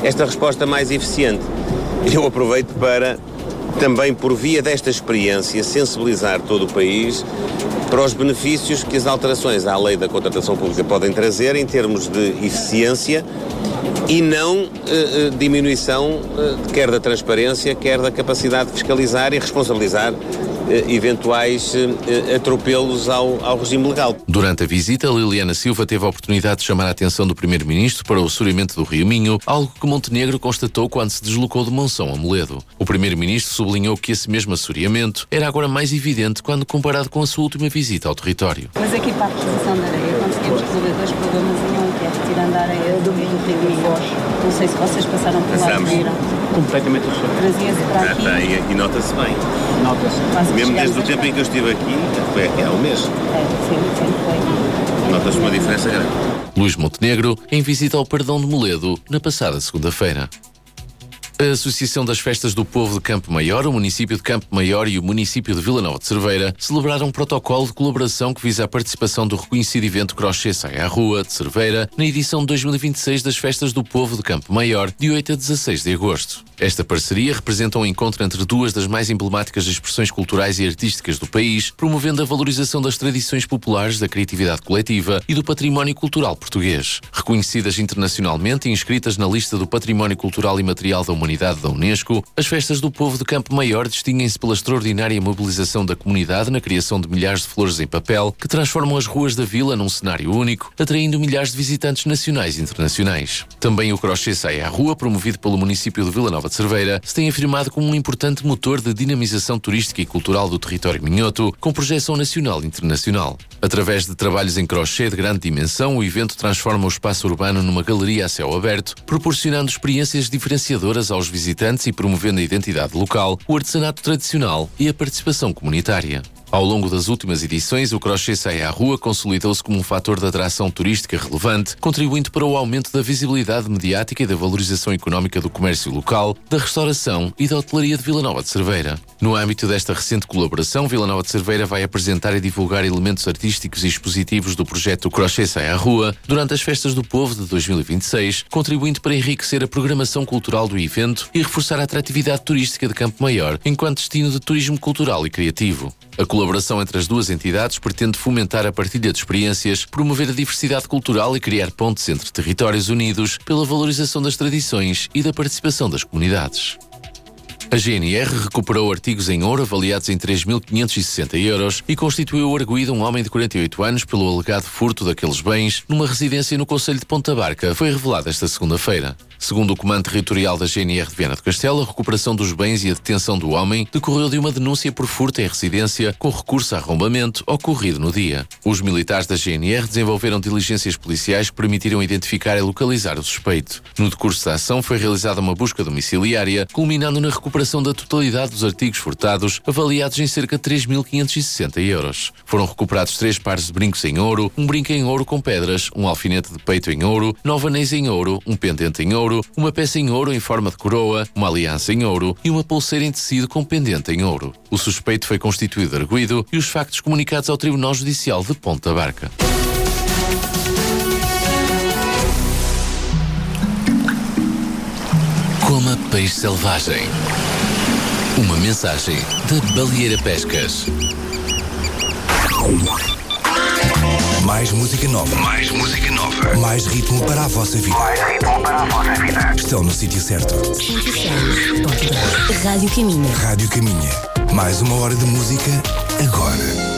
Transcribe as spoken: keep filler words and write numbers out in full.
esta resposta mais eficiente. Eu aproveito para, também por via desta experiência, sensibilizar todo o país para os benefícios que as alterações à lei da contratação pública podem trazer em termos de eficiência e não eh, diminuição eh, quer da transparência, quer da capacidade de fiscalizar e responsabilizar eventuais eh, atropelos ao, ao regime legal. Durante a visita, Liliana Silva teve a oportunidade de chamar a atenção do primeiro-ministro para o assoreamento do Rio Minho, algo que Montenegro constatou quando se deslocou de Monção a Moledo. O primeiro-ministro sublinhou que esse mesmo assoreamento era agora mais evidente quando comparado com a sua última visita ao território. Mas aqui para a reposição da areia conseguimos resolver dois problemas em um, que é retirando a areia do Rio Minho. Não sei se vocês passaram por lá e viram. Completamente o Trazia-se para aqui. Já está, e, e nota-se bem. Nota-se. Mesmo desde o tempo em que eu estive aqui, foi aqui há um mês. É, sim, sim, foi. Nota-se uma diferença grande. Luís Montenegro, em visita ao Perdão de Moledo, na passada segunda-feira. A Associação das Festas do Povo de Campo Maior, o município de Campo Maior e o município de Vila Nova de Cerveira celebraram um protocolo de colaboração que visa a participação do reconhecido evento Crochê Sai à Rua, de Cerveira, na edição de dois mil e vinte e seis das Festas do Povo de Campo Maior, de oito a dezasseis de agosto. Esta parceria representa um encontro entre duas das mais emblemáticas expressões culturais e artísticas do país, promovendo a valorização das tradições populares, da criatividade coletiva e do património cultural português. Reconhecidas internacionalmente e inscritas na lista do Património Cultural e Material da Humanidade da Unesco, as Festas do Povo de Campo Maior distinguem-se pela extraordinária mobilização da comunidade na criação de milhares de flores em papel que transformam as ruas da vila num cenário único, atraindo milhares de visitantes nacionais e internacionais. Também o Crochê Sai à Rua, promovido pelo município de Vila Nova de Cerveira, se tem afirmado como um importante motor de dinamização turística e cultural do território minhoto, com projeção nacional e internacional. Através de trabalhos em crochê de grande dimensão, o evento transforma o espaço urbano numa galeria a céu aberto, proporcionando experiências diferenciadoras aos visitantes e promovendo a identidade local, o artesanato tradicional e a participação comunitária. Ao longo das últimas edições, o Crochê Sai à Rua consolidou-se como um fator de atração turística relevante, contribuindo para o aumento da visibilidade mediática e da valorização económica do comércio local, da restauração e da hotelaria de Vila Nova de Cerveira. No âmbito desta recente colaboração, Vila Nova de Cerveira vai apresentar e divulgar elementos artísticos e expositivos do projeto Crochê Sai à Rua durante as Festas do Povo de dois mil e vinte e seis, contribuindo para enriquecer a programação cultural do evento e reforçar a atratividade turística de Campo Maior enquanto destino de turismo cultural e criativo. A colaboração entre as duas entidades pretende fomentar a partilha de experiências, promover a diversidade cultural e criar pontes entre territórios unidos pela valorização das tradições e da participação das comunidades. A G N R recuperou artigos em ouro avaliados em três mil quinhentos e sessenta euros e constituiu arguido um homem de quarenta e oito anos pelo alegado furto daqueles bens numa residência no concelho de Ponta Barca, foi revelado esta segunda-feira. Segundo o Comando Territorial da G N R de Viana do Castelo, a recuperação dos bens e a detenção do homem decorreu de uma denúncia por furto em residência com recurso a arrombamento ocorrido no dia. Os militares da G N R desenvolveram diligências policiais que permitiram identificar e localizar o suspeito. No decurso da ação foi realizada uma busca domiciliária, culminando na recuperação da totalidade dos artigos furtados, avaliados em cerca de três mil quinhentos e sessenta euros. Foram recuperados três pares de brincos em ouro, um brinco em ouro com pedras, um alfinete de peito em ouro, nove anéis em ouro, um pendente em ouro, uma peça em ouro em forma de coroa, uma aliança em ouro e uma pulseira em tecido com pendente em ouro. O suspeito foi constituído arguido e os factos comunicados ao Tribunal Judicial de Ponta Barca. Coma peixe selvagem. Uma mensagem da Baleeira Pescas. Mais música nova. Mais música nova. Mais ritmo para a vossa vida. Mais ritmo para a vossa vida. Estão no sítio certo. Rádio Caminha. Rádio Caminha. Mais uma hora de música agora.